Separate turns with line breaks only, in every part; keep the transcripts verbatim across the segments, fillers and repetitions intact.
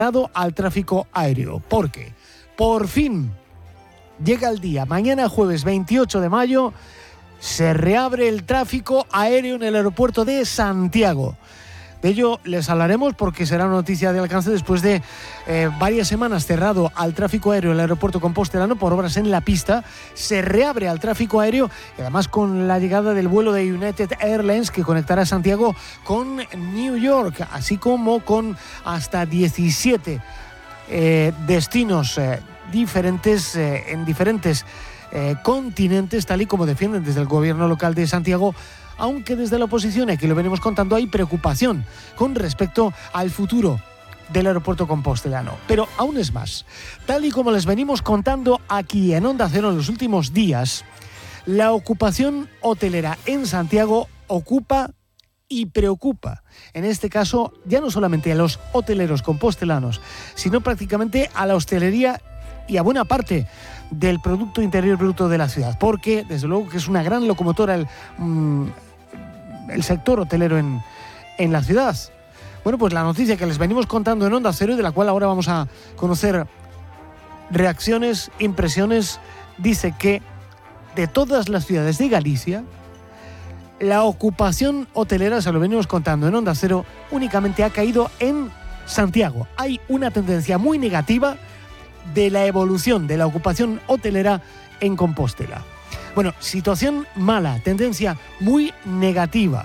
al tráfico aéreo, porque por fin llega el día, mañana jueves veintiocho de mayo, se reabre el tráfico aéreo en el aeropuerto de Santiago. De ello les hablaremos porque será noticia de alcance después de eh, varias semanas cerrado al tráfico aéreo el aeropuerto compostelano por obras en la pista. Se reabre al tráfico aéreo y además con la llegada del vuelo de United Airlines que conectará Santiago con New York, así como con hasta diecisiete eh, destinos eh, diferentes eh, en diferentes eh, continentes, tal y como defienden desde el gobierno local de Santiago. Aunque desde la oposición, aquí lo venimos contando, hay preocupación con respecto al futuro del aeropuerto compostelano. Pero aún es más, tal y como les venimos contando aquí en Onda Cero en los últimos días, la ocupación hotelera en Santiago ocupa y preocupa. En este caso, ya no solamente a los hoteleros compostelanos, sino prácticamente a la hostelería y a buena parte del Producto Interior Bruto de la ciudad, porque desde luego que es una gran locomotora el, mmm, el sector hotelero en, en la ciudad. Bueno, pues la noticia que les venimos contando en Onda Cero y de la cual ahora vamos a conocer reacciones, impresiones, dice que de todas las ciudades de Galicia, la ocupación hotelera, se lo venimos contando en Onda Cero, únicamente ha caído en Santiago. Hay una tendencia muy negativa de la evolución de la ocupación hotelera en Compostela. Bueno, situación mala, tendencia muy negativa.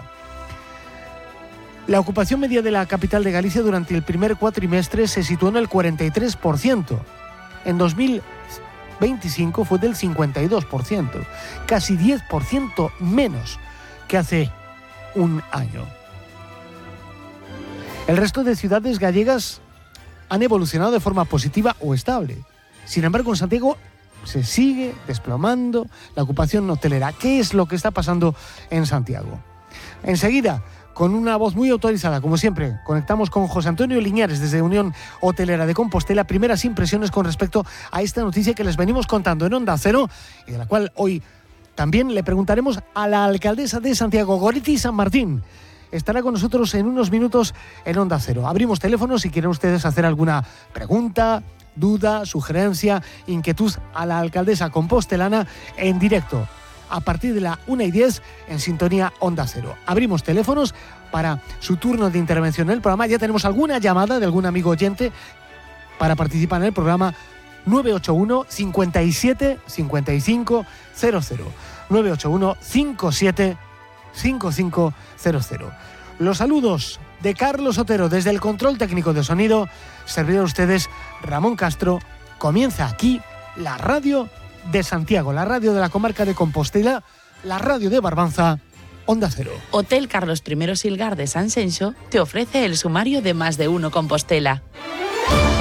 La ocupación media de la capital de Galicia durante el primer cuatrimestre se situó en el cuarenta y tres por ciento. En dos mil veinticinco fue del cincuenta y dos por ciento, casi diez por ciento menos que hace un año. El resto de ciudades gallegas han evolucionado de forma positiva o estable. Sin embargo, en Santiago se sigue desplomando la ocupación hotelera. ¿Qué es lo que está pasando en Santiago? Enseguida, con una voz muy autorizada, como siempre, conectamos con José Antonio Liñares desde Unión Hotelera de Compostela. Primeras impresiones con respecto a esta noticia que les venimos contando en Onda Cero y de la cual hoy también le preguntaremos a la alcaldesa de Santiago, Goretti San Martín. Estará con nosotros en unos minutos en Onda Cero. Abrimos teléfonos si quieren ustedes hacer alguna pregunta, duda, sugerencia, inquietud a la alcaldesa compostelana en directo a partir de la una y diez en sintonía Onda Cero. Abrimos teléfonos para su turno de intervención en el programa. Ya tenemos alguna llamada de algún amigo oyente para participar en el programa. Nueve ocho uno, cinco siete, cinco cinco cero cero. nueve ocho uno, cinco siete, cinco cinco cero cero. Los saludos de Carlos Otero desde el control técnico de sonido. Servidor de ustedes, Ramón Castro. Comienza aquí la radio de Santiago, la radio de la comarca de Compostela, la radio de Barbanza, Onda Cero.
Hotel Carlos I Silgar de San Xenxo te ofrece el sumario de Más de Uno Compostela.